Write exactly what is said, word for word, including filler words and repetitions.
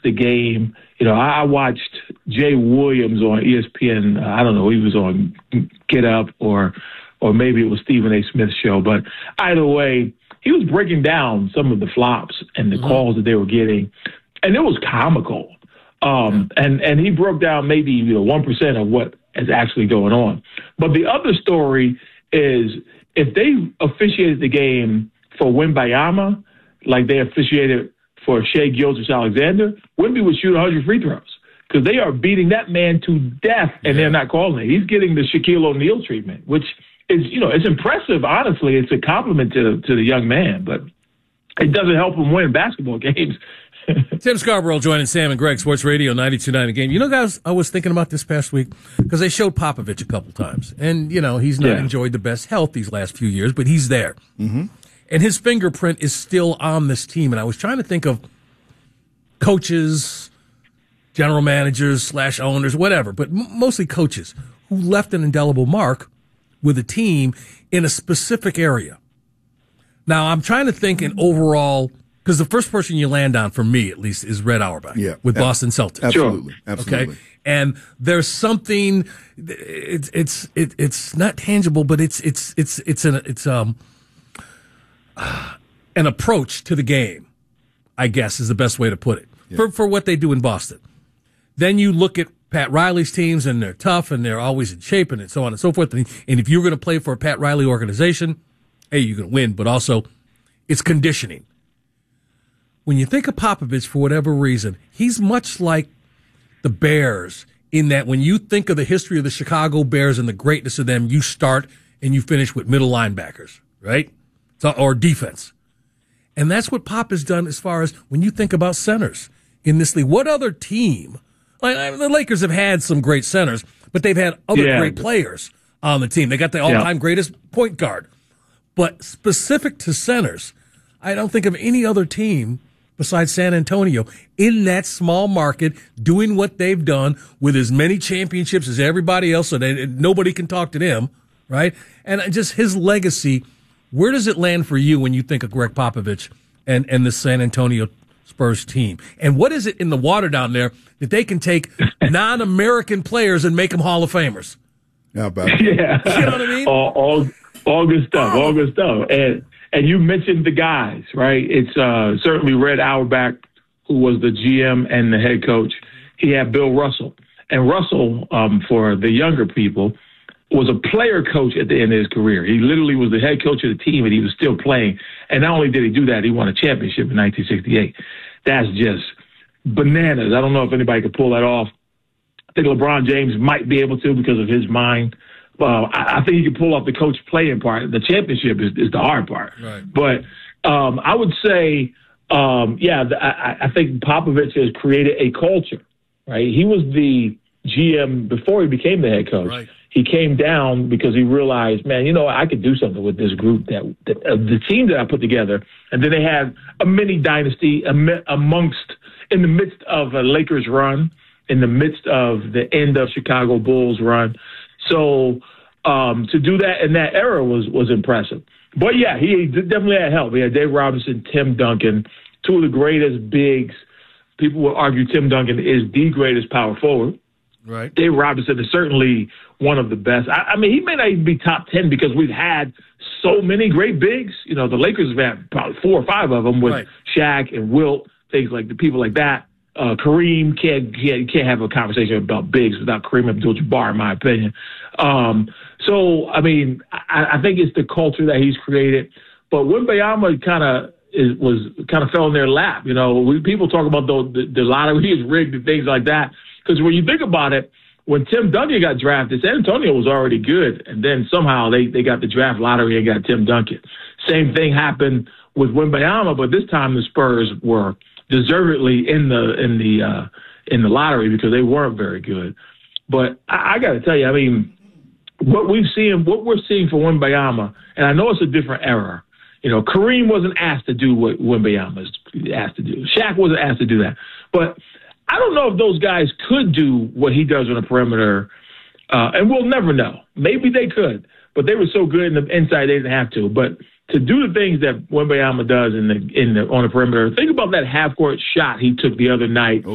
the game. You know, I watched Jay Williams on E S P N. I don't know, he was on Get Up or or maybe it was Stephen A. Smith's show. But either way, he was breaking down some of the flops and the mm-hmm. calls that they were getting, and it was comical. Um, yeah. and, and he broke down maybe, you know, one percent of what is actually going on. But the other story is if they officiated the game for Wembanyama like they officiated for Shai Gilgeous-Alexander, Wemby would shoot one hundred free throws because they are beating that man to death, and yeah. they're not calling it. He's getting the Shaquille O'Neal treatment, which is, you know, it's impressive. Honestly, it's a compliment to to the young man, but it doesn't help him win basketball games. Tim Scarborough joining Sam and Greg, Sports Radio ninety-two point nine The Game. You know, guys, I was thinking about this past week because they showed Popovich a couple times, and you know he's not yeah. enjoyed the best health these last few years, but he's there. Mm-hmm. And his fingerprint is still on this team. And I was trying to think of coaches, general managers, slash owners, whatever, but m- mostly coaches who left an indelible mark with a team in a specific area. Now, I'm trying to think in overall, because the first person you land on, for me at least, is Red Auerbach yeah, with ab- Boston Celtics. Absolutely. Absolutely. Okay. And there's something, it's, it's, it, it's not tangible, but it's, it's, it's, it's an, it's, um, an approach to the game, I guess, is the best way to put it, yeah. for for what they do in Boston. Then you look at Pat Riley's teams, and they're tough, and they're always in shape, and so on and so forth. And if you're going to play for a Pat Riley organization, hey, you're going to win, but also it's conditioning. When you think of Popovich, for whatever reason, he's much like the Bears in that when you think of the history of the Chicago Bears and the greatness of them, you start and you finish with middle linebackers, right? So, or defense. And that's what Pop has done as far as when you think about centers in this league. What other team? Like, I mean, the Lakers have had some great centers, but they've had other yeah. great players on the team. They got the all-time yeah. greatest point guard. But specific to centers, I don't think of any other team besides San Antonio in that small market doing what they've done with as many championships as everybody else, so that nobody can talk to them, right? And just his legacy. Where does it land for you when you think of Greg Popovich and, and the San Antonio Spurs team? And what is it in the water down there that they can take non-American players and make them Hall of Famers? How about it? Yeah. You know what I mean? All, all, all good stuff, all good stuff. And and you mentioned the guys, right? It's uh, certainly Red Auerbach, who was the G M and the head coach. He had Bill Russell. And Russell, um, for the younger people, was a player coach at the end of his career. He literally was the head coach of the team, and he was still playing. And not only did he do that, he won a championship in nineteen sixty-eight. That's just bananas. I don't know if anybody could pull that off. I think LeBron James might be able to because of his mind. Uh, I, I think he can pull off the coach playing part. The championship is, is the hard part. Right. But um, I would say, um, yeah, the, I, I think Popovich has created a culture, right? He was the G M before he became the head coach. Right. He came down because he realized, man, you know, I could do something with this group, that, that uh, the team that I put together. And then they had a mini dynasty amongst, in the midst of a Lakers run, in the midst of the end of Chicago Bulls run. So um, to do that in that era was was impressive. But, yeah, he definitely had help. He had Dave Robinson, Tim Duncan, two of the greatest bigs. People would argue Tim Duncan is the greatest power forward. Right. Dave Robinson is certainly one of the best. I, I mean, he may not even be top ten because we've had so many great bigs. You know, the Lakers have had probably four or five of them with right. Shaq and Wilt, things like the people like that. Uh, Kareem can't, can't can't have a conversation about bigs without Kareem Abdul-Jabbar, in my opinion. Um, so, I mean, I, I think it's the culture that he's created. But Wembanyama kind of is was kind of fell in their lap. You know, we, people talk about the, the, the lottery is rigged and things like that. Because when you think about it, when Tim Duncan got drafted, San Antonio was already good, and then somehow they, they got the draft lottery and got Tim Duncan. Same thing happened with Wembanyama, but this time the Spurs were deservedly in the in the uh, in the lottery because they weren't very good. But I, I got to tell you, I mean, what we've seen, what we're seeing for Wembanyama, and I know it's a different era. You know, Kareem wasn't asked to do what Wembanyama is asked to do. Shaq wasn't asked to do that, but I don't know if those guys could do what he does on the perimeter, uh, and we'll never know. Maybe they could, but they were so good in the inside they didn't have to. But to do the things that Wembanyama does in the in the on the perimeter, think about that half court shot he took the other night